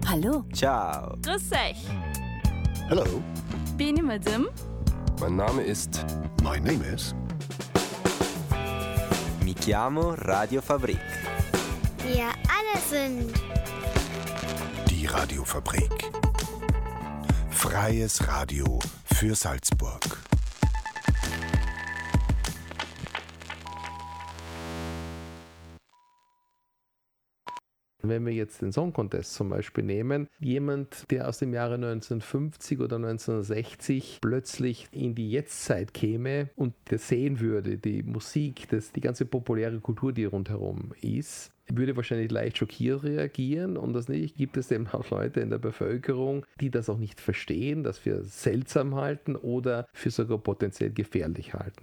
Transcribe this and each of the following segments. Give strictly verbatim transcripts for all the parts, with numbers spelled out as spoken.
Hallo. Ciao. Grüß euch. Hello. Beni Madim. Mein Name ist... My name is... Mi chiamo Radio Fabrik. Wir alle sind... Die Radiofabrik. Freies Radio für Salzburg. Wenn wir jetzt den Song Contest zum Beispiel nehmen, jemand, der aus dem Jahre neunzehnhundertfünfzig oder neunzehnhundertsechzig plötzlich in die Jetztzeit käme und das sehen würde, die Musik, das, die ganze populäre Kultur, die rundherum ist, würde wahrscheinlich leicht schockiert reagieren, und das nicht gibt es eben auch Leute in der Bevölkerung, die das auch nicht verstehen, das für seltsam halten oder für sogar potenziell gefährlich halten.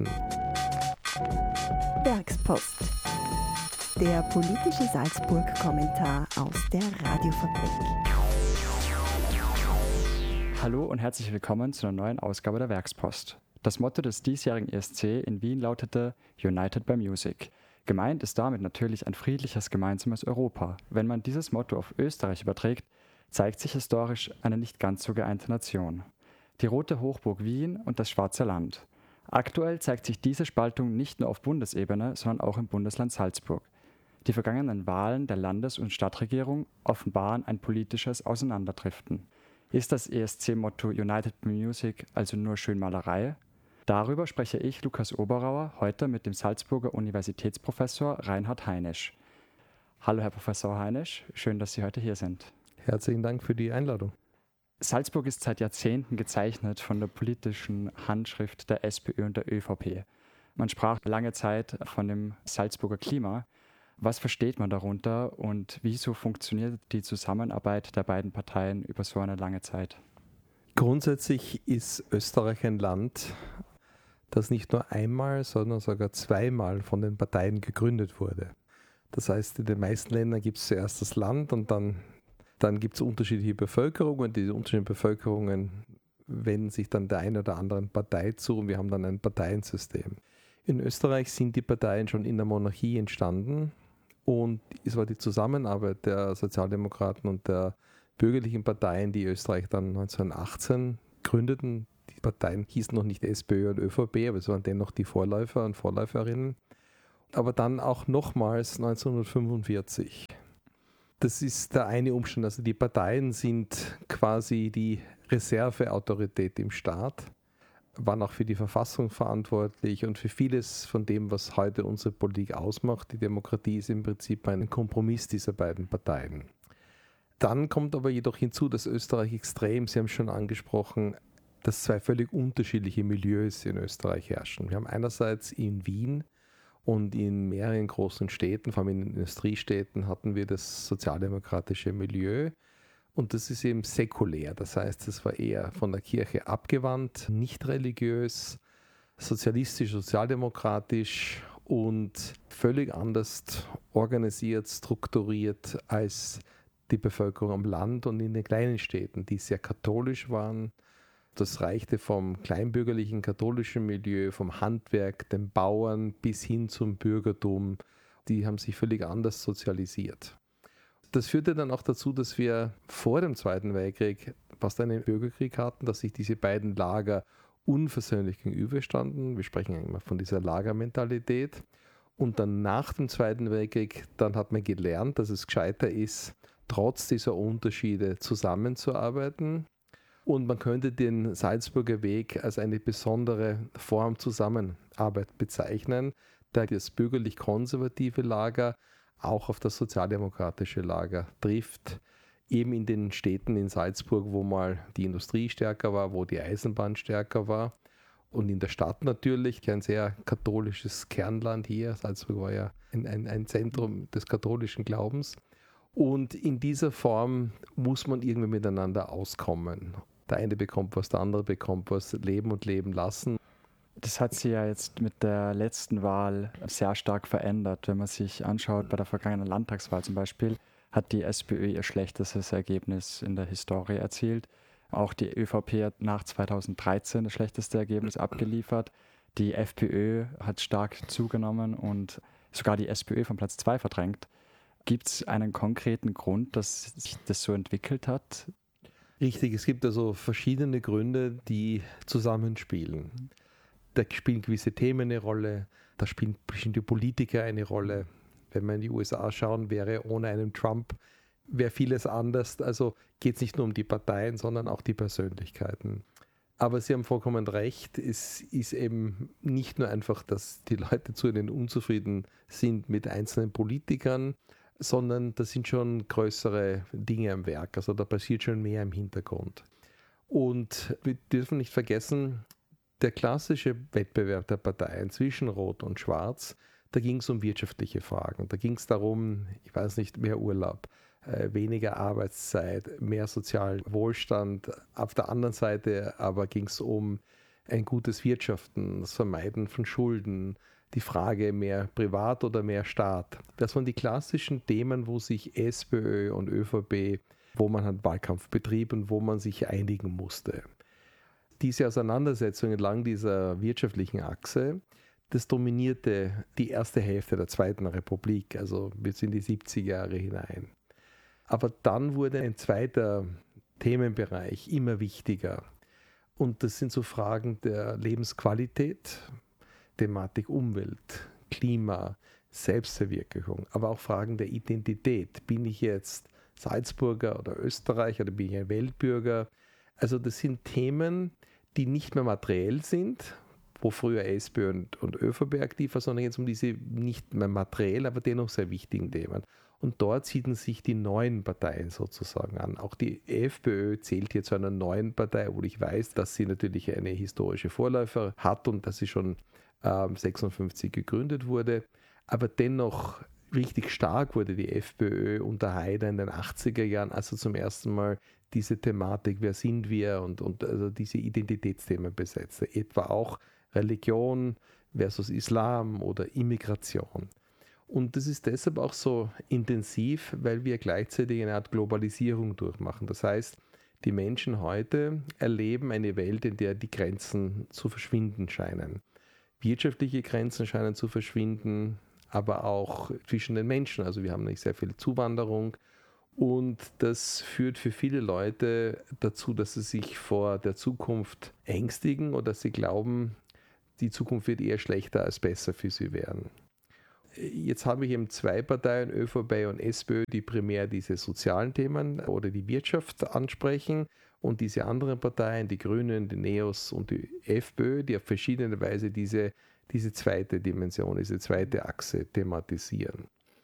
Werkspost. Der politische Salzburg-Kommentar aus der Radiofabrik. Hallo und herzlich willkommen zu einer neuen Ausgabe der Werkspost. Das Motto des diesjährigen E S C in Wien lautete United by Music. Gemeint ist damit natürlich ein friedliches gemeinsames Europa. Wenn man dieses Motto auf Österreich überträgt, zeigt sich historisch eine nicht ganz so geeinte Nation. Die rote Hochburg Wien und das schwarze Land. Aktuell zeigt sich diese Spaltung nicht nur auf Bundesebene, sondern auch im Bundesland Salzburg. Die vergangenen Wahlen der Landes- und Stadtregierung offenbaren ein politisches Auseinanderdriften. Ist das E S C-Motto United by Music also nur Schönmalerei? Darüber spreche ich, Lukas Oberauer, heute mit dem Salzburger Universitätsprofessor Reinhard Heinisch. Hallo Herr Professor Heinisch, schön, dass Sie heute hier sind. Herzlichen Dank für die Einladung. Salzburg ist seit Jahrzehnten gezeichnet von der politischen Handschrift der SPÖ und der ÖVP. Man sprach lange Zeit von dem Salzburger Klima. Was versteht man darunter und wieso funktioniert die Zusammenarbeit der beiden Parteien über so eine lange Zeit? Grundsätzlich ist Österreich ein Land, das nicht nur einmal, sondern sogar zweimal von den Parteien gegründet wurde. Das heißt, in den meisten Ländern gibt es zuerst das Land und dann, dann gibt es unterschiedliche Bevölkerungen. Diese unterschiedlichen Bevölkerungen wenden sich dann der einen oder anderen Partei zu und wir haben dann ein Parteiensystem. In Österreich sind die Parteien schon in der Monarchie entstanden. Und es war die Zusammenarbeit der Sozialdemokraten und der bürgerlichen Parteien, die Österreich dann neunzehnhundertachtzehn gründeten. Die Parteien hießen noch nicht SPÖ und ÖVP, aber es waren dennoch die Vorläufer und Vorläuferinnen. Aber dann auch nochmals neunzehnhundertfünfundvierzig. Das ist der eine Umstand. Also die Parteien sind quasi die Reserveautorität im Staat, waren auch für die Verfassung verantwortlich und für vieles von dem, was heute unsere Politik ausmacht. Die Demokratie ist im Prinzip ein Kompromiss dieser beiden Parteien. Dann kommt aber jedoch hinzu, dass Österreich extrem, Sie haben es schon angesprochen, dass zwei völlig unterschiedliche Milieus in Österreich herrschen. Wir haben einerseits in Wien und in mehreren großen Städten, vor allem in Industriestädten, hatten wir das sozialdemokratische Milieu. Und das ist eben säkulär, das heißt, es war eher von der Kirche abgewandt, nicht religiös, sozialistisch, sozialdemokratisch und völlig anders organisiert, strukturiert als die Bevölkerung am Land und in den kleinen Städten, die sehr katholisch waren. Das reichte vom kleinbürgerlichen katholischen Milieu, vom Handwerk, den Bauern bis hin zum Bürgertum. Die haben sich völlig anders sozialisiert. Das führte dann auch dazu, dass wir vor dem Zweiten Weltkrieg fast einen Bürgerkrieg hatten, dass sich diese beiden Lager unversöhnlich gegenüberstanden. Wir sprechen immer von dieser Lagermentalität. Und dann nach dem Zweiten Weltkrieg, dann hat man gelernt, dass es gescheiter ist, trotz dieser Unterschiede zusammenzuarbeiten. Und man könnte den Salzburger Weg als eine besondere Form Zusammenarbeit bezeichnen, da das bürgerlich-konservative Lager auch auf das sozialdemokratische Lager trifft, eben in den Städten in Salzburg, wo mal die Industrie stärker war, wo die Eisenbahn stärker war und in der Stadt natürlich ein sehr katholisches Kernland hier. Salzburg war ja ein, ein, ein Zentrum des katholischen Glaubens und in dieser Form muss man irgendwie miteinander auskommen. Der eine bekommt was, der andere bekommt was, leben und leben lassen. Das hat sich ja jetzt mit der letzten Wahl sehr stark verändert. Wenn man sich anschaut, bei der vergangenen Landtagswahl zum Beispiel, hat die SPÖ ihr schlechtestes Ergebnis in der Historie erzielt. Auch die ÖVP hat nach zweitausenddreizehn das schlechteste Ergebnis abgeliefert. Die FPÖ hat stark zugenommen und sogar die SPÖ von Platz zwei verdrängt. Gibt es einen konkreten Grund, dass sich das so entwickelt hat? Richtig, es gibt also verschiedene Gründe, die zusammenspielen. Da spielen gewisse Themen eine Rolle, da spielen bestimmte Politiker eine Rolle. Wenn wir in die U S A schauen, wäre ohne einen Trump, wäre vieles anders. Also geht es nicht nur um die Parteien, sondern auch die Persönlichkeiten. Aber Sie haben vollkommen recht, es ist eben nicht nur einfach, dass die Leute zu ihnen unzufrieden sind mit einzelnen Politikern, sondern da sind schon größere Dinge am Werk. Also da passiert schon mehr im Hintergrund. Und wir dürfen nicht vergessen, der klassische Wettbewerb der Parteien zwischen Rot und Schwarz, da ging es um wirtschaftliche Fragen. Da ging es darum, ich weiß nicht, mehr Urlaub, äh, weniger Arbeitszeit, mehr sozialen Wohlstand. Auf der anderen Seite aber ging es um ein gutes Wirtschaften, das Vermeiden von Schulden, die Frage mehr Privat oder mehr Staat. Das waren die klassischen Themen, wo sich SPÖ und ÖVP, wo man einen Wahlkampf betrieb und wo man sich einigen musste. Diese Auseinandersetzung entlang dieser wirtschaftlichen Achse, das dominierte die erste Hälfte der Zweiten Republik, also bis in die siebziger Jahre hinein. Aber dann wurde ein zweiter Themenbereich immer wichtiger. Und das sind so Fragen der Lebensqualität, Thematik Umwelt, Klima, Selbstverwirklichung, aber auch Fragen der Identität. Bin ich jetzt Salzburger oder Österreicher oder bin ich ein Weltbürger? Also das sind Themen, die nicht mehr materiell sind, wo früher SPÖ und, und ÖVP aktiv war, sondern jetzt um diese nicht mehr materiell, aber dennoch sehr wichtigen Themen. Und dort siedeln sich die neuen Parteien sozusagen an. Auch die FPÖ zählt hier zu einer neuen Partei, obwohl ich weiß, dass sie natürlich eine historische Vorläufer hat und dass sie schon ähm, sechsundfünfzig gegründet wurde. Aber dennoch richtig stark wurde die FPÖ unter Haider in den achtziger Jahren, also zum ersten Mal diese Thematik, wer sind wir und, und also diese Identitätsthemen besetzte. Etwa auch Religion versus Islam oder Immigration. Und das ist deshalb auch so intensiv, weil wir gleichzeitig eine Art Globalisierung durchmachen. Das heißt, die Menschen heute erleben eine Welt, in der die Grenzen zu verschwinden scheinen. Wirtschaftliche Grenzen scheinen zu verschwinden, aber auch zwischen den Menschen. Also wir haben nicht sehr viel Zuwanderung. Und das führt für viele Leute dazu, dass sie sich vor der Zukunft ängstigen oder dass sie glauben, die Zukunft wird eher schlechter als besser für sie werden. Jetzt habe ich eben zwei Parteien, ÖVP und SPÖ, die primär diese sozialen Themen oder die Wirtschaft ansprechen und diese anderen Parteien, die Grünen, die Neos und die FPÖ, die auf verschiedene Weise diese, diese zweite Dimension, diese zweite Achse thematisieren.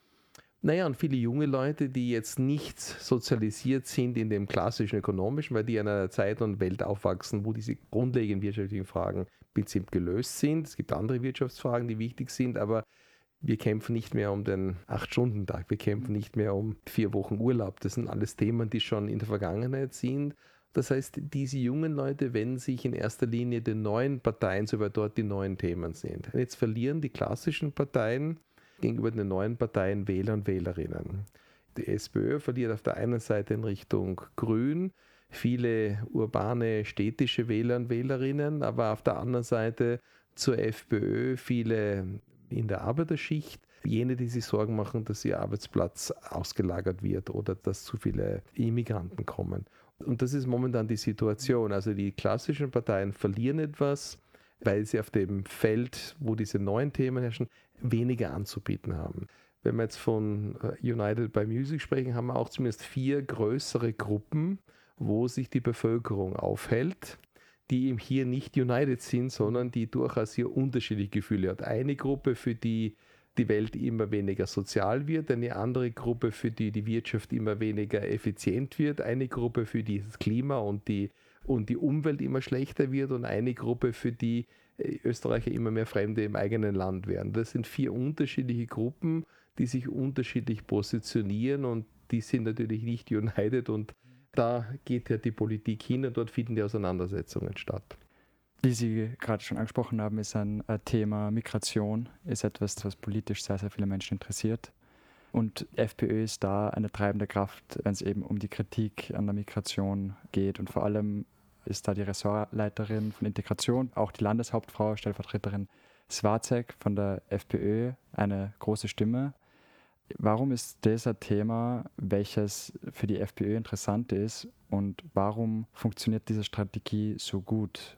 Naja, und viele junge Leute, die jetzt nicht sozialisiert sind in dem klassischen ökonomischen, weil die in einer Zeit und Welt aufwachsen, wo diese grundlegenden wirtschaftlichen Fragen im Prinzip gelöst sind. Es gibt andere Wirtschaftsfragen, die wichtig sind, aber wir kämpfen nicht mehr um den acht-Stunden-Tag, wir kämpfen nicht mehr um vier Wochen Urlaub. Das sind alles Themen, die schon in der Vergangenheit sind. Das heißt, diese jungen Leute wenden sich in erster Linie den neuen Parteien zu, weil dort die neuen Themen sind. Und jetzt verlieren die klassischen Parteien gegenüber den neuen Parteien Wähler und Wählerinnen. Die SPÖ verliert auf der einen Seite in Richtung Grün viele urbane, städtische Wähler und Wählerinnen, aber auf der anderen Seite zur FPÖ viele in der Arbeiterschicht, jene, die sich Sorgen machen, dass ihr Arbeitsplatz ausgelagert wird oder dass zu viele Immigranten kommen. Und das ist momentan die Situation. Also die klassischen Parteien verlieren etwas, weil sie auf dem Feld, wo diese neuen Themen herrschen, weniger anzubieten haben. Wenn wir jetzt von United by Music sprechen, haben wir auch zumindest vier größere Gruppen, wo sich die Bevölkerung aufhält, die eben hier nicht united sind, sondern die durchaus hier unterschiedliche Gefühle hat. Eine Gruppe, für die die Welt immer weniger sozial wird, eine andere Gruppe, für die die Wirtschaft immer weniger effizient wird, eine Gruppe, für die das Klima und die, und die Umwelt immer schlechter wird und eine Gruppe, für die Österreicher immer mehr Fremde im eigenen Land werden. Das sind vier unterschiedliche Gruppen, die sich unterschiedlich positionieren und die sind natürlich nicht united und da geht ja die Politik hin und dort finden die Auseinandersetzungen statt. Wie Sie gerade schon angesprochen haben, ist ein Thema Migration, ist etwas, was politisch sehr, sehr viele Menschen interessiert. Und FPÖ ist da eine treibende Kraft, wenn es eben um die Kritik an der Migration geht. Und vor allem ist da die Ressortleiterin von Integration, auch die Landeshauptfrau, Stellvertreterin Swarzek von der FPÖ, eine große Stimme. Warum ist das ein Thema, welches für die FPÖ interessant ist und warum funktioniert diese Strategie so gut?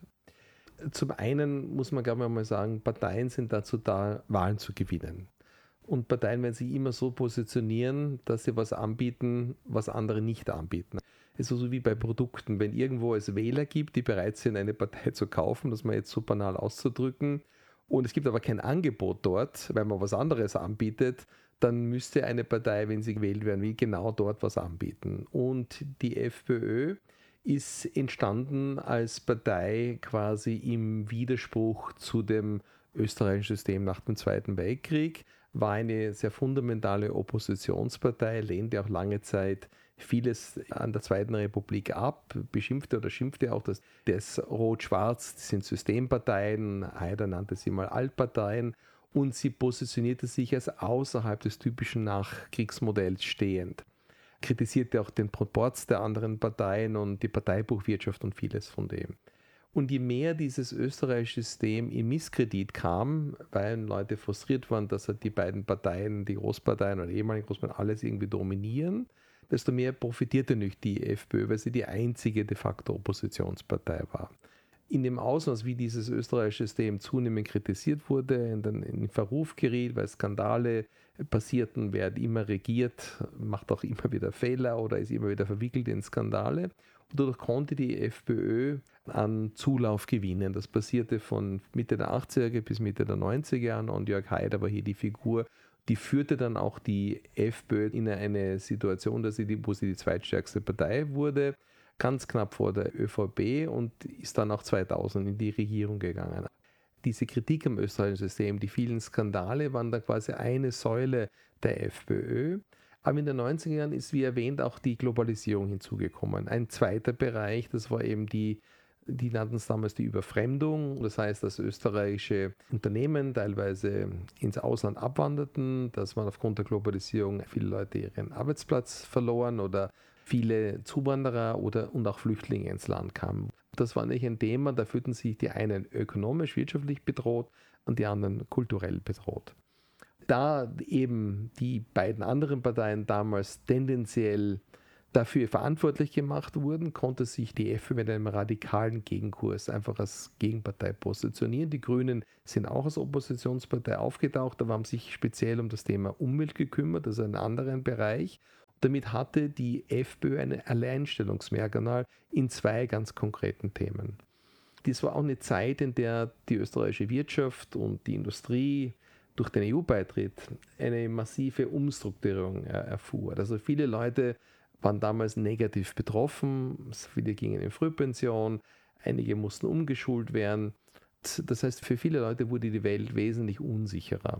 Zum einen muss man, glaube ich, mal sagen, Parteien sind dazu da, Wahlen zu gewinnen. Und Parteien werden sich immer so positionieren, dass sie was anbieten, was andere nicht anbieten. Es ist so wie bei Produkten. Wenn irgendwo es Wähler gibt, die bereit sind, eine Partei zu kaufen, das mal jetzt so banal auszudrücken, und es gibt aber kein Angebot dort, weil man was anderes anbietet, dann müsste eine Partei, wenn sie gewählt werden will, genau dort was anbieten. Und die FPÖ ist entstanden als Partei quasi im Widerspruch zu dem österreichischen System nach dem Zweiten Weltkrieg, war eine sehr fundamentale Oppositionspartei, lehnte auch lange Zeit vieles an der Zweiten Republik ab, beschimpfte oder schimpfte auch, dass das Rot-Schwarz, das sind Systemparteien, Haider nannte sie mal Altparteien, und sie positionierte sich als außerhalb des typischen Nachkriegsmodells stehend. Kritisierte auch den Proporz der anderen Parteien und die Parteibuchwirtschaft und vieles von dem. Und je mehr dieses österreichische System in Misskredit kam, weil Leute frustriert waren, dass die beiden Parteien, die Großparteien oder ehemaligen Großparteien, alles irgendwie dominieren, desto mehr profitierte nicht die FPÖ, weil sie die einzige de facto Oppositionspartei war. In dem Ausmaß, wie dieses österreichische System zunehmend kritisiert wurde, in den, in den Verruf geriet, weil Skandale passierten, wer immer regiert, macht auch immer wieder Fehler oder ist immer wieder verwickelt in Skandale. Und dadurch konnte die FPÖ an Zulauf gewinnen. Das passierte von Mitte der achtziger bis Mitte der neunziger Jahre und Jörg Haider war hier die Figur, die führte dann auch die FPÖ in eine Situation, dass sie die, wo sie die zweitstärkste Partei wurde, ganz knapp vor der ÖVP, und ist dann auch zweitausend in die Regierung gegangen. Diese Kritik am österreichischen System, die vielen Skandale waren dann quasi eine Säule der FPÖ. Aber in den neunziger Jahren ist, wie erwähnt, auch die Globalisierung hinzugekommen. Ein zweiter Bereich, das war eben die, die nannten es damals die Überfremdung. Das heißt, dass österreichische Unternehmen teilweise ins Ausland abwanderten, dass man aufgrund der Globalisierung viele Leute ihren Arbeitsplatz verloren oder viele Zuwanderer oder und auch Flüchtlinge ins Land kamen. Das war nicht ein Thema, da fühlten sich die einen ökonomisch, wirtschaftlich bedroht und die anderen kulturell bedroht. Da eben die beiden anderen Parteien damals tendenziell dafür verantwortlich gemacht wurden, konnte sich die FPÖ mit einem radikalen Gegenkurs einfach als Gegenpartei positionieren. Die Grünen sind auch als Oppositionspartei aufgetaucht, aber haben sich speziell um das Thema Umwelt gekümmert, also einen anderen Bereich. Damit hatte die FPÖ ein Alleinstellungsmerkmal in zwei ganz konkreten Themen. Das war auch eine Zeit, in der die österreichische Wirtschaft und die Industrie durch den E U-Beitritt eine massive Umstrukturierung erfuhr. Also viele Leute waren damals negativ betroffen, viele gingen in Frühpension, einige mussten umgeschult werden. Das heißt, für viele Leute wurde die Welt wesentlich unsicherer.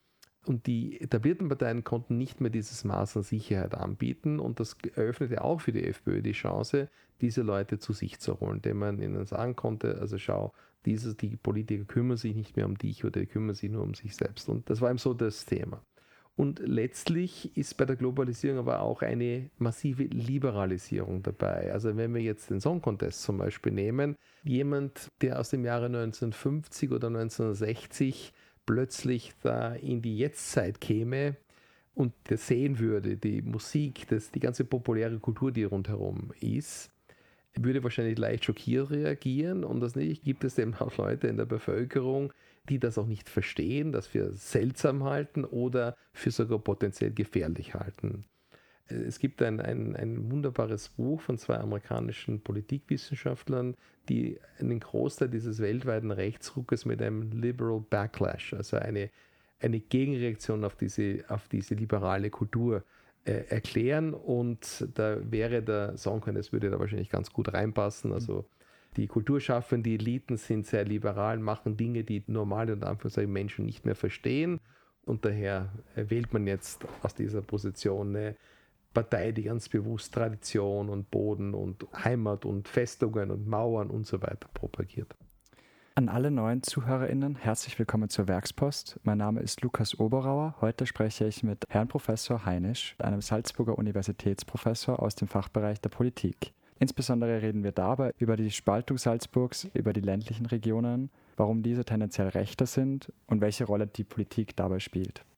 Und die etablierten Parteien konnten nicht mehr dieses Maß an Sicherheit anbieten, und das eröffnete auch für die FPÖ die Chance, diese Leute zu sich zu holen, indem man ihnen sagen konnte, also schau, dieses, die Politiker kümmern sich nicht mehr um dich oder die kümmern sich nur um sich selbst. Und das war eben so das Thema. Und letztlich ist bei der Globalisierung aber auch eine massive Liberalisierung dabei. Also wenn wir jetzt den Song Contest zum Beispiel nehmen, jemand, der aus dem Jahre neunzehnhundertfünfzig oder neunzehnhundertsechzig plötzlich da in die Jetztzeit käme und das sehen würde, die Musik, das, die ganze populäre Kultur, die rundherum ist, würde wahrscheinlich leicht schockiert reagieren, und das nicht gibt es eben auch Leute in der Bevölkerung, die das auch nicht verstehen, das für seltsam halten oder für sogar potenziell gefährlich halten. Es gibt ein, ein, ein wunderbares Buch von zwei amerikanischen Politikwissenschaftlern, die einen Großteil dieses weltweiten Rechtsruckes mit einem Liberal Backlash, also eine, eine Gegenreaktion auf diese, auf diese liberale Kultur äh, erklären, und da wäre der Song Contest, würde da wahrscheinlich ganz gut reinpassen. Also die Kulturschaffenden, die Eliten sind sehr liberal, machen Dinge, die normale und Anführungszeichen Menschen nicht mehr verstehen, und daher wählt man jetzt aus dieser Position eine Partei, die ganz bewusst Tradition und Boden und Heimat und Festungen und Mauern und so weiter propagiert. An alle neuen ZuhörerInnen herzlich willkommen zur Werkspost. Mein Name ist Lukas Oberauer. Heute spreche ich mit Herrn Professor Heinisch, einem Salzburger Universitätsprofessor aus dem Fachbereich der Politik. Insbesondere reden wir dabei über die Spaltung Salzburgs, über die ländlichen Regionen, warum diese tendenziell rechter sind und welche Rolle die Politik dabei spielt.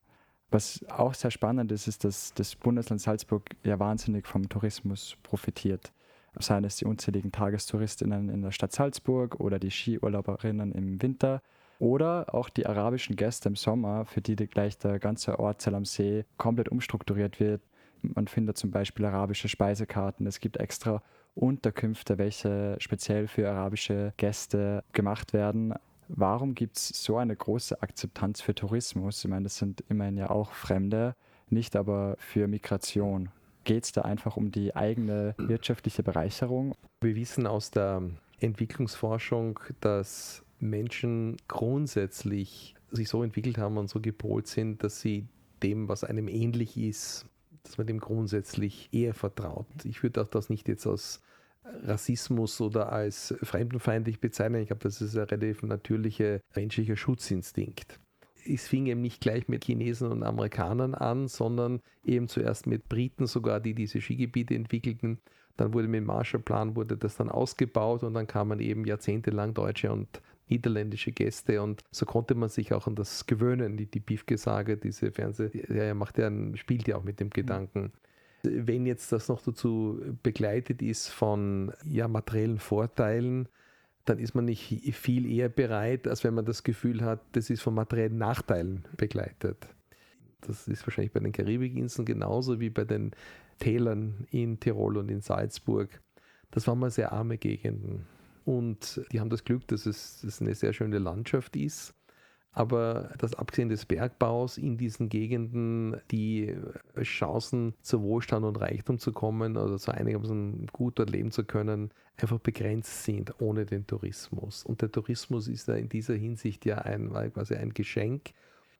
Was auch sehr spannend ist, ist, dass das Bundesland Salzburg ja wahnsinnig vom Tourismus profitiert. Seien es die unzähligen Tagestouristinnen in der Stadt Salzburg oder die Skiurlauberinnen im Winter oder auch die arabischen Gäste im Sommer, für die gleich der ganze Ort Zell am See komplett umstrukturiert wird. Man findet zum Beispiel arabische Speisekarten. Es gibt extra Unterkünfte, welche speziell für arabische Gäste gemacht werden. Warum gibt es so eine große Akzeptanz für Tourismus? Ich meine, das sind immerhin ja auch Fremde, nicht aber für Migration. Geht es da einfach um die eigene wirtschaftliche Bereicherung? Wir wissen aus der Entwicklungsforschung, dass Menschen grundsätzlich sich so entwickelt haben und so gepolt sind, dass sie dem, was einem ähnlich ist, dass man dem grundsätzlich eher vertraut. Ich würde auch das nicht jetzt als Rassismus oder als fremdenfeindlich bezeichnen. Ich glaube, das ist ein relativ natürlicher menschlicher Schutzinstinkt. Es fing eben nicht gleich mit Chinesen und Amerikanern an, sondern eben zuerst mit Briten sogar, die diese Skigebiete entwickelten. Dann wurde mit dem Marshallplan wurde das dann ausgebaut und dann kamen eben jahrzehntelang deutsche und niederländische Gäste und so konnte man sich auch an das gewöhnen. Die, die Piefke-Sage, diese Fernsehserie macht ja, spielt ja auch mit dem Gedanken. Wenn jetzt das noch dazu begleitet ist von ja, materiellen Vorteilen, dann ist man nicht viel eher bereit, als wenn man das Gefühl hat, das ist von materiellen Nachteilen begleitet. Das ist wahrscheinlich bei den Karibikinseln genauso wie bei den Tälern in Tirol und in Salzburg. Das waren mal sehr arme Gegenden. Und die haben das Glück, dass es, dass es eine sehr schöne Landschaft ist. Aber das abgesehen des Bergbaus in diesen Gegenden, die Chancen zu Wohlstand und Reichtum zu kommen oder so einigermaßen gut dort leben zu können, einfach begrenzt sind ohne den Tourismus. Und der Tourismus ist ja in dieser Hinsicht ja ein, quasi ein Geschenk.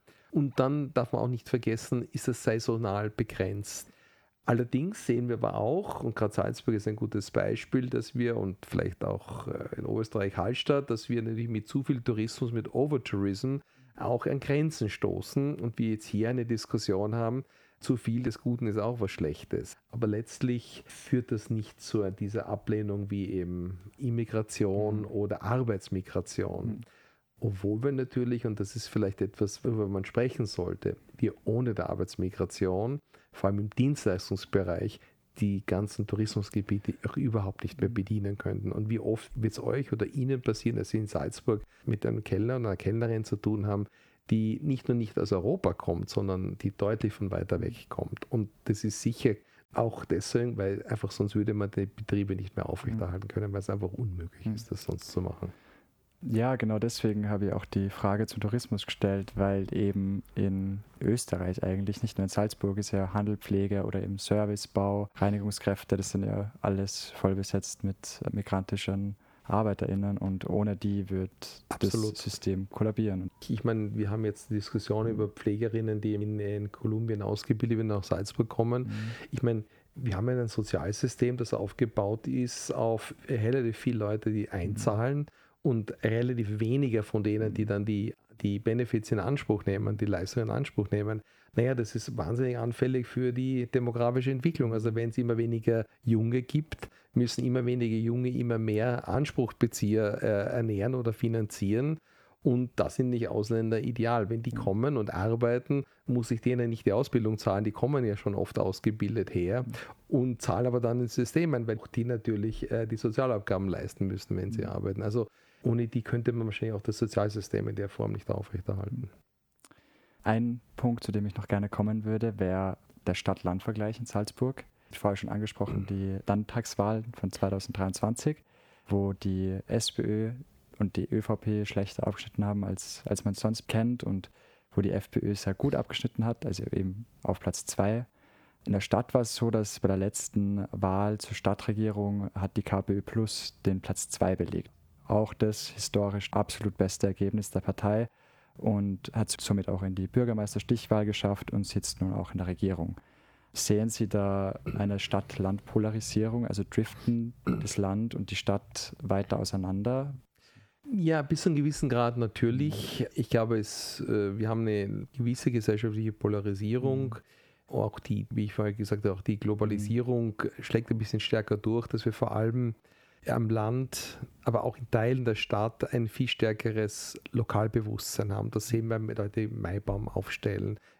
Und dann darf man auch nicht vergessen, ist es saisonal begrenzt. Allerdings sehen wir aber auch, und gerade Salzburg ist ein gutes Beispiel, dass wir, und vielleicht auch in Oberösterreich Hallstatt, dass wir natürlich mit zu viel Tourismus, mit Overtourism auch an Grenzen stoßen und wir jetzt hier eine Diskussion haben, zu viel des Guten ist auch was Schlechtes. Aber letztlich führt das nicht zu dieser Ablehnung wie eben Immigration mhm. oder Arbeitsmigration. Mhm. Obwohl wir natürlich, und das ist vielleicht etwas, worüber man sprechen sollte, wir ohne der Arbeitsmigration, vor allem im Dienstleistungsbereich, die ganzen Tourismusgebiete auch überhaupt nicht mehr bedienen könnten. Und wie oft wird es euch oder Ihnen passieren, dass Sie in Salzburg mit einem Kellner oder einer Kellnerin zu tun haben, die nicht nur nicht aus Europa kommt, sondern die deutlich von weiter weg kommt. Und das ist sicher auch deswegen, weil einfach sonst würde man die Betriebe nicht mehr aufrechterhalten können, weil es einfach unmöglich ist, das sonst zu machen. Ja, genau deswegen habe ich auch die Frage zum Tourismus gestellt, weil eben in Österreich eigentlich, nicht nur in Salzburg, ist ja Handel, Pflege oder eben Service, Bau, Reinigungskräfte, das sind ja alles voll besetzt mit migrantischen ArbeiterInnen und ohne die wird Absolut. Das System kollabieren. Ich meine, wir haben jetzt Diskussionen über Pflegerinnen, die in, in Kolumbien ausgebildet werden, nach Salzburg kommen. Mhm. Ich meine, wir haben ja ein Sozialsystem, das aufgebaut ist auf relativ viele Leute, die einzahlen. Mhm. Und relativ weniger von denen, die dann die, die Benefits in Anspruch nehmen, die Leistungen in Anspruch nehmen. Naja, das ist wahnsinnig anfällig für die demografische Entwicklung. Also wenn es immer weniger Junge gibt, müssen immer weniger Junge immer mehr Anspruchsbezieher äh, ernähren oder finanzieren. Und das sind nicht Ausländer ideal. Wenn die kommen und arbeiten, muss ich denen nicht die Ausbildung zahlen. Die kommen ja schon oft ausgebildet her und zahlen aber dann ins System ein, weil die natürlich äh, die Sozialabgaben leisten müssen, wenn sie arbeiten. Also ohne die könnte man wahrscheinlich auch das Sozialsystem in der Form nicht aufrechterhalten. Ein Punkt, zu dem ich noch gerne kommen würde, wäre der Stadt-Land-Vergleich in Salzburg. Ich habe vorher schon angesprochen, die Landtagswahl von zweitausenddreiundzwanzig, wo die SPÖ und die ÖVP schlechter abgeschnitten haben, als, als man es sonst kennt und wo die FPÖ sehr gut abgeschnitten hat, also eben auf Platz zwei. In der Stadt war es so, dass bei der letzten Wahl zur Stadtregierung hat die KPÖ Plus den Platz zwei belegt. Auch das historisch absolut beste Ergebnis der Partei und hat somit auch in die Bürgermeisterstichwahl geschafft und sitzt nun auch in der Regierung. Sehen Sie da eine Stadt-Land-Polarisierung, also driften das Land und die Stadt weiter auseinander? Ja, bis zu einem gewissen Grad natürlich. Ich glaube, es, wir haben eine gewisse gesellschaftliche Polarisierung. Auch die, wie ich vorher gesagt habe, auch die Globalisierung schlägt ein bisschen stärker durch, dass wir vor allem am Land, aber auch in Teilen der Stadt ein viel stärkeres Lokalbewusstsein haben. Das sehen wir mit Leuten, die Maibaum aufstellen,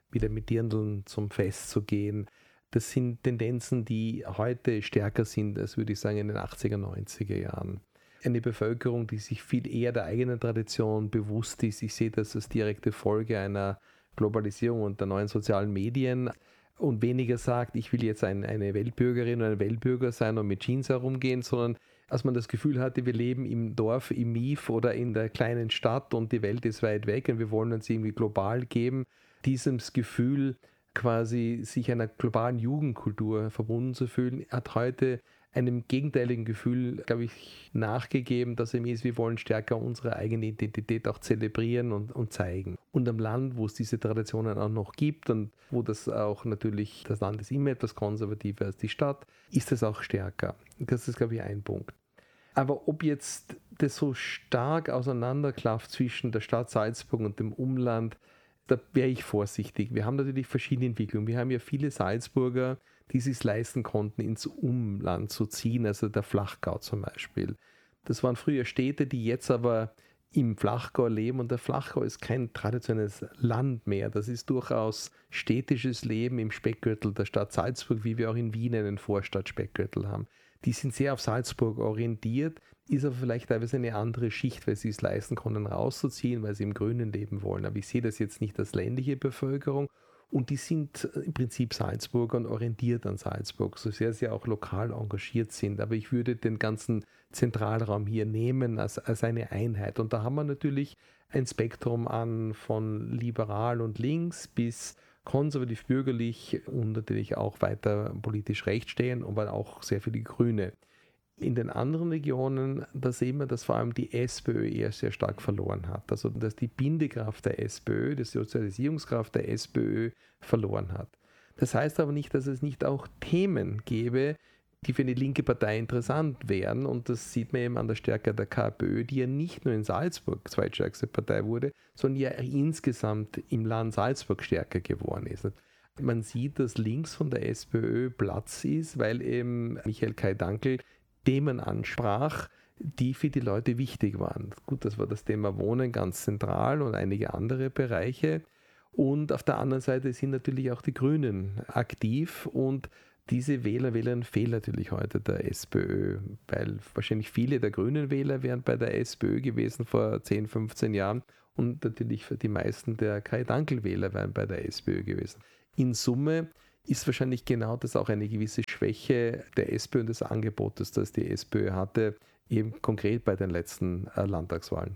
wieder mit Dirndln zum Fest zu gehen. Das sind Tendenzen, die heute stärker sind, als würde ich sagen in den achtziger, neunziger Jahren. Eine Bevölkerung, die sich viel eher der eigenen Tradition bewusst ist. Ich sehe das als direkte Folge einer Globalisierung und der neuen sozialen Medien und weniger sagt, ich will jetzt ein, eine Weltbürgerin oder ein Weltbürger sein und mit Jeans herumgehen, sondern als man das Gefühl hatte, wir leben im Dorf, im Mief oder in der kleinen Stadt und die Welt ist weit weg und wir wollen uns irgendwie global geben, dieses Gefühl quasi sich einer globalen Jugendkultur verbunden zu fühlen, hat heute einem gegenteiligen Gefühl, glaube ich, nachgegeben, dass eben ist, wir wollen stärker unsere eigene Identität auch zelebrieren und, und zeigen. Und am Land, wo es diese Traditionen auch noch gibt und wo das auch natürlich, das Land ist immer etwas konservativer als die Stadt, ist das auch stärker. Das ist, glaube ich, ein Punkt. Aber ob jetzt das so stark auseinanderklafft zwischen der Stadt Salzburg und dem Umland, da wäre ich vorsichtig. Wir haben natürlich verschiedene Entwicklungen. Wir haben ja viele Salzburger, die es sich leisten konnten, ins Umland zu ziehen, also der Flachgau zum Beispiel. Das waren früher Städte, die jetzt aber im Flachgau leben und der Flachgau ist kein traditionelles Land mehr. Das ist durchaus städtisches Leben im Speckgürtel der Stadt Salzburg, wie wir auch in Wien einen Vorstadt-Speckgürtel haben. Die sind sehr auf Salzburg orientiert, ist aber vielleicht teilweise eine andere Schicht, weil sie es leisten konnten, rauszuziehen, weil sie im Grünen leben wollen. Aber ich sehe das jetzt nicht als ländliche Bevölkerung. Und die sind im Prinzip Salzburger und orientiert an Salzburg, so sehr sie auch lokal engagiert sind. Aber ich würde den ganzen Zentralraum hier nehmen als, als eine Einheit. Und da haben wir natürlich ein Spektrum an von liberal und links bis konservativ-bürgerlich und natürlich auch weiter politisch rechts stehen, aber auch sehr viele Grüne. In den anderen Regionen, da sehen wir, dass vor allem die SPÖ eher sehr stark verloren hat. Also, dass die Bindekraft der SPÖ, die Sozialisierungskraft der SPÖ verloren hat. Das heißt aber nicht, dass es nicht auch Themen gäbe, die für eine linke Partei interessant wären. Und das sieht man eben an der Stärke der KPÖ, die ja nicht nur in Salzburg zweitstärkste Partei wurde, sondern ja insgesamt im Land Salzburg stärker geworden ist. Man sieht, dass links von der SPÖ Platz ist, weil eben Michael Kaidankl Themen ansprach, die für die Leute wichtig waren. Gut, das war das Thema Wohnen ganz zentral und einige andere Bereiche. Und auf der anderen Seite sind natürlich auch die Grünen aktiv und diese Wähler, Wählerinnen fehlen natürlich heute der SPÖ, weil wahrscheinlich viele der grünen Wähler wären bei der SPÖ gewesen vor zehn, fünfzehn Jahren und natürlich für die meisten der Kaidankl-Wähler wären bei der SPÖ gewesen. In Summe ist wahrscheinlich genau das auch eine gewisse Schwäche der SPÖ und des Angebotes, das die SPÖ hatte, eben konkret bei den letzten äh, Landtagswahlen.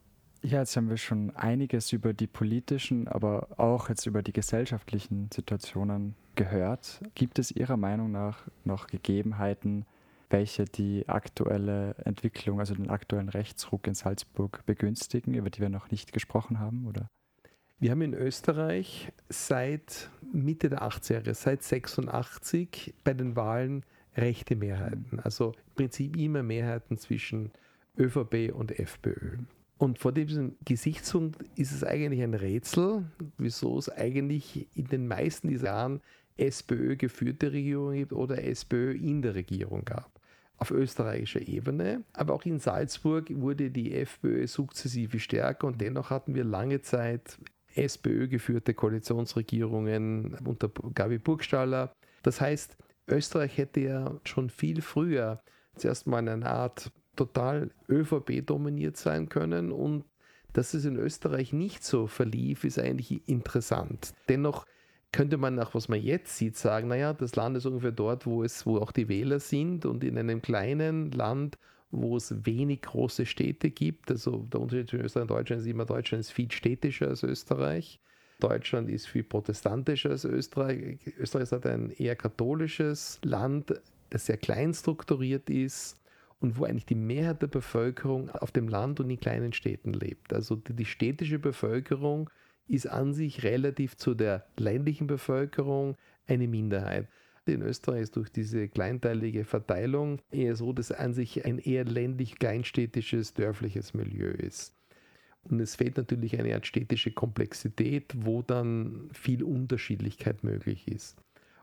Ja, jetzt haben wir schon einiges über die politischen, aber auch jetzt über die gesellschaftlichen Situationen gehört. Gibt es Ihrer Meinung nach noch Gegebenheiten, welche die aktuelle Entwicklung, also den aktuellen Rechtsruck in Salzburg begünstigen, über die wir noch nicht gesprochen haben, oder? Wir haben in Österreich seit Mitte der achtziger Jahre, seit sechsundachtzig bei den Wahlen rechte Mehrheiten. Also im Prinzip immer Mehrheiten zwischen ÖVP und FPÖ. Und vor diesem Gesichtspunkt ist es eigentlich ein Rätsel, wieso es eigentlich in den meisten dieser Jahren SPÖ-geführte Regierungen gibt oder SPÖ in der Regierung gab. Auf österreichischer Ebene, aber auch in Salzburg wurde die FPÖ sukzessive stärker und dennoch hatten wir lange Zeit SPÖ-geführte Koalitionsregierungen unter Gabi Burgstaller. Das heißt, Österreich hätte ja schon viel früher zuerst mal eine Art total ÖVP dominiert sein können und dass es in Österreich nicht so verlief, ist eigentlich interessant. Dennoch könnte man nach was man jetzt sieht sagen, naja, das Land ist ungefähr dort, wo es, wo auch die Wähler sind und in einem kleinen Land, wo es wenig große Städte gibt, also der Unterschied zwischen Österreich und Deutschland ist immer, Deutschland ist viel städtischer als Österreich, Deutschland ist viel protestantischer als Österreich, Österreich ist ein eher katholisches Land, das sehr klein strukturiert ist und wo eigentlich die Mehrheit der Bevölkerung auf dem Land und in kleinen Städten lebt. Also die, die städtische Bevölkerung ist an sich relativ zu der ländlichen Bevölkerung eine Minderheit. In Österreich ist durch diese kleinteilige Verteilung eher so, dass an sich ein eher ländlich kleinstädtisches, dörfliches Milieu ist. Und es fehlt natürlich eine Art städtische Komplexität, wo dann viel Unterschiedlichkeit möglich ist.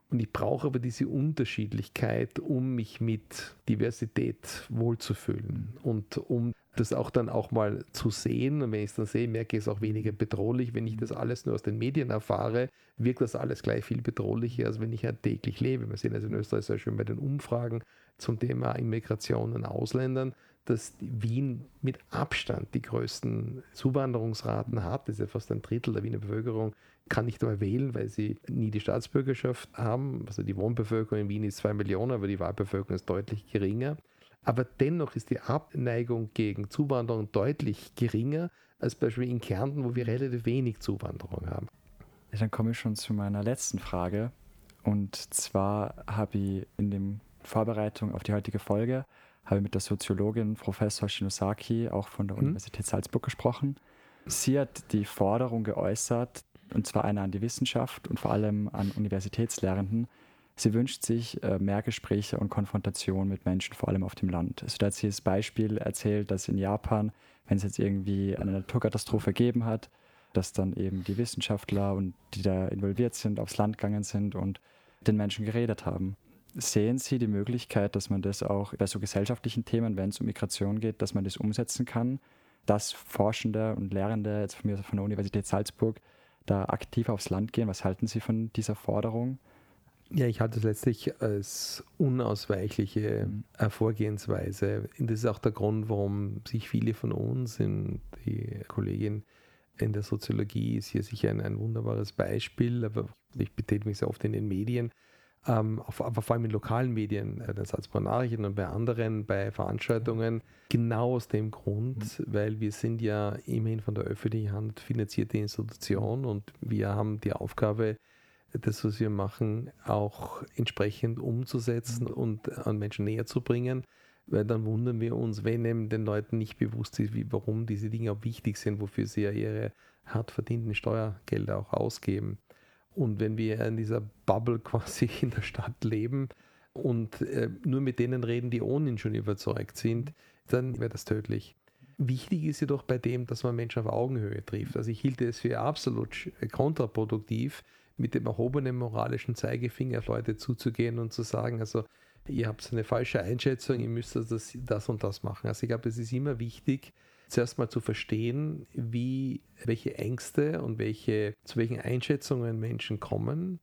Und ich brauche aber diese Unterschiedlichkeit, um mich mit Diversität wohlzufühlen und um das auch dann auch mal zu sehen. Und wenn ich es dann sehe, merke ich es auch weniger bedrohlich. Wenn ich das alles nur aus den Medien erfahre, wirkt das alles gleich viel bedrohlicher, als wenn ich halt täglich lebe. Wir sehen also in Österreich sehr schön bei den Umfragen zum Thema Immigration und Ausländern, dass Wien mit Abstand die größten Zuwanderungsraten hat. Das ist ja fast ein Drittel der Wiener Bevölkerung, kann nicht einmal wählen, weil sie nie die Staatsbürgerschaft haben. Also die Wohnbevölkerung in Wien ist zwei Millionen, aber die Wahlbevölkerung ist deutlich geringer. Aber dennoch ist die Abneigung gegen Zuwanderung deutlich geringer als beispielsweise in Kärnten, wo wir relativ wenig Zuwanderung haben. Ja, dann komme ich schon zu meiner letzten Frage. Und zwar habe ich in der Vorbereitung auf die heutige Folge habe ich mit der Soziologin Professor Shinosaki, auch von der hm. Universität Salzburg, gesprochen. Sie hat die Forderung geäußert, und zwar eine an die Wissenschaft und vor allem an Universitätslehrenden. Sie wünscht sich äh, mehr Gespräche und Konfrontation mit Menschen, vor allem auf dem Land. Also da hat sie das Beispiel erzählt, dass in Japan, wenn es jetzt irgendwie eine Naturkatastrophe gegeben hat, dass dann eben die Wissenschaftler und die da involviert sind, aufs Land gegangen sind und den Menschen geredet haben. Sehen Sie die Möglichkeit, dass man das auch bei so gesellschaftlichen Themen, wenn es um Migration geht, dass man das umsetzen kann, dass Forschende und Lehrende, jetzt von mir von der Universität Salzburg, da aktiv aufs Land gehen? Was halten Sie von dieser Forderung? Ja, ich halte es letztlich als unausweichliche mhm. Vorgehensweise. Das ist auch der Grund, warum sich viele von uns, in die Kollegin in der Soziologie ist hier sicher ein, ein wunderbares Beispiel, aber ich betätige mich sehr oft in den Medien, ähm, aber vor allem in lokalen Medien, bei den Salzburger Nachrichten und bei anderen, bei Veranstaltungen, genau aus dem Grund, mhm. weil wir sind ja immerhin von der öffentlichen Hand finanzierte Institution und wir haben die Aufgabe, das, was wir machen, auch entsprechend umzusetzen und an Menschen näher zu bringen, weil dann wundern wir uns, wenn eben den Leuten nicht bewusst ist, wie, warum diese Dinge auch wichtig sind, wofür sie ja ihre hart verdienten Steuergelder auch ausgeben. Und wenn wir in dieser Bubble quasi in der Stadt leben und äh, nur mit denen reden, die ohnehin schon überzeugt sind, dann wäre das tödlich. Wichtig ist jedoch bei dem, dass man Menschen auf Augenhöhe trifft. Also ich hielt es für absolut kontraproduktiv, mit dem erhobenen moralischen Zeigefinger auf Leute zuzugehen und zu sagen, also ihr habt eine falsche Einschätzung, ihr müsst das, das und das machen. Also ich glaube, es ist immer wichtig, zuerst mal zu verstehen, wie, welche Ängste und welche, zu welchen Einschätzungen Menschen kommen.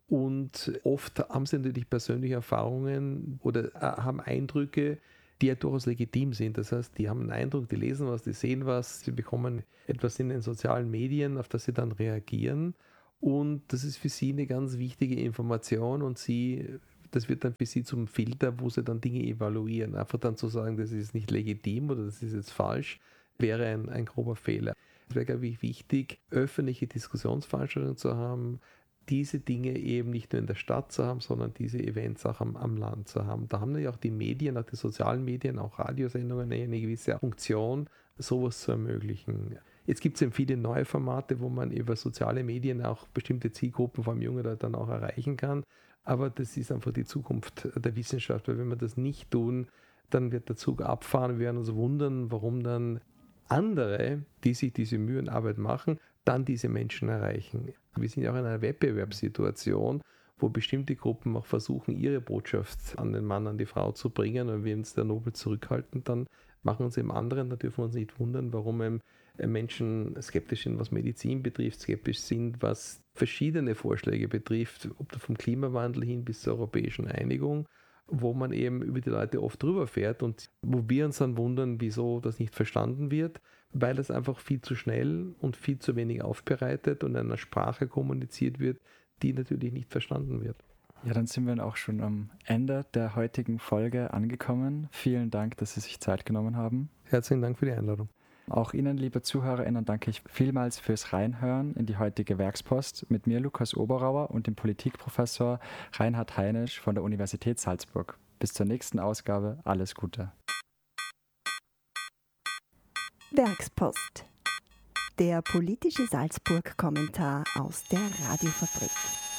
Und oft haben sie natürlich persönliche Erfahrungen oder haben Eindrücke, die ja durchaus legitim sind. Das heißt, die haben einen Eindruck, die lesen was, die sehen was, sie bekommen etwas in den sozialen Medien, auf das sie dann reagieren. Und das ist für sie eine ganz wichtige Information und sie, das wird dann für sie zum Filter, wo sie dann Dinge evaluieren. Einfach dann zu sagen, das ist nicht legitim oder das ist jetzt falsch, wäre ein, ein grober Fehler. Es wäre, glaube ich, wichtig, öffentliche Diskussionsveranstaltungen zu haben, diese Dinge eben nicht nur in der Stadt zu haben, sondern diese Events auch am, am Land zu haben. Da haben ja auch die Medien, auch die sozialen Medien, auch Radiosendungen eine gewisse Funktion, sowas zu ermöglichen. Jetzt gibt es eben viele neue Formate, wo man über soziale Medien auch bestimmte Zielgruppen, vor allem junge Leute, dann auch erreichen kann. Aber das ist einfach die Zukunft der Wissenschaft, weil wenn wir das nicht tun, dann wird der Zug abfahren. Wir werden uns wundern, warum dann andere, die sich diese Mühe und Arbeit machen, dann diese Menschen erreichen. Wir sind ja auch in einer Wettbewerbssituation, wo bestimmte Gruppen auch versuchen, ihre Botschaft an den Mann, an die Frau zu bringen. Und wenn wir uns der Nobel zurückhalten, dann machen uns eben andere, da dürfen wir uns nicht wundern, warum eben Menschen skeptisch sind, was Medizin betrifft, skeptisch sind, was verschiedene Vorschläge betrifft, ob vom Klimawandel hin bis zur europäischen Einigung, wo man eben über die Leute oft drüber fährt und wo wir uns dann wundern, wieso das nicht verstanden wird, weil das einfach viel zu schnell und viel zu wenig aufbereitet und in einer Sprache kommuniziert wird, die natürlich nicht verstanden wird. Ja, dann sind wir dann auch schon am Ende der heutigen Folge angekommen. Vielen Dank, dass Sie sich Zeit genommen haben. Herzlichen Dank für die Einladung. Auch Ihnen, liebe ZuhörerInnen, danke ich vielmals fürs Reinhören in die heutige Werkspost mit mir, Lukas Oberauer, und dem Politikprofessor Reinhard Heinisch von der Universität Salzburg. Bis zur nächsten Ausgabe. Alles Gute. Werkspost. Der politische Salzburg-Kommentar aus der Radiofabrik.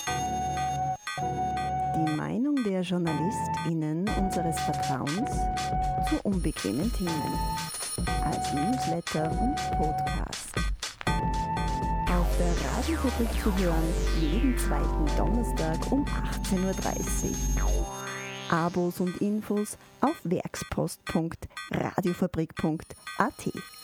Die Meinung der JournalistInnen unseres Vertrauens zu unbequemen Themen. Als Newsletter und Podcast. Auf der Radiofabrik zu hören, jeden zweiten Donnerstag um achtzehn Uhr dreißig. Abos und Infos auf werkspost punkt radiofabrik punkt a t.